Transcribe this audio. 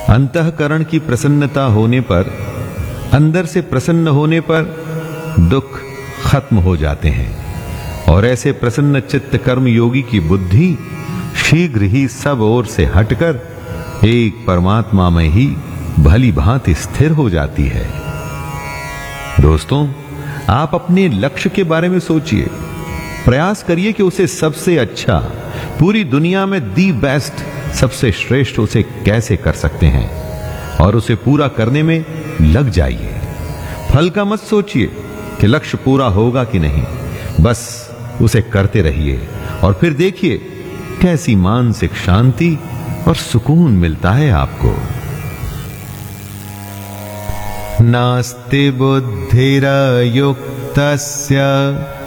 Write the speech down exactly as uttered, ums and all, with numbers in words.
अंतःकरण की प्रसन्नता होने पर, अंदर से प्रसन्न होने पर दुख खत्म हो जाते हैं और ऐसे प्रसन्न चित्त कर्म योगी की बुद्धि शीघ्र ही सब ओर से हटकर एक परमात्मा में ही भली भांति स्थिर हो जाती है। दोस्तों, आप अपने लक्ष्य के बारे में सोचिए, प्रयास करिए कि उसे सबसे अच्छा, पूरी दुनिया में दी बेस्ट, सबसे श्रेष्ठ उसे कैसे कर सकते हैं और उसे पूरा करने में लग जाइए। फल का मत सोचिए कि लक्ष्य पूरा होगा कि नहीं, बस उसे करते रहिए और फिर देखिए कैसी मानसिक शांति और सुकून मिलता है आपको। नास्ति बुद्धिरयुक्तस्य